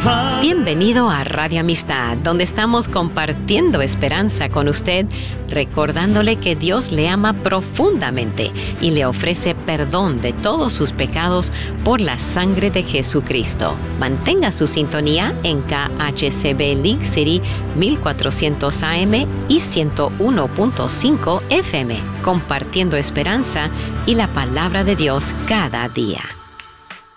Bienvenido a Radio Amistad, donde estamos compartiendo esperanza con usted, recordándole que Dios le ama profundamente y le ofrece perdón de todos sus pecados por la sangre de Jesucristo. Mantenga su sintonía en KHCB League City 1400 AM y 101.5 FM, compartiendo esperanza y la palabra de Dios cada día.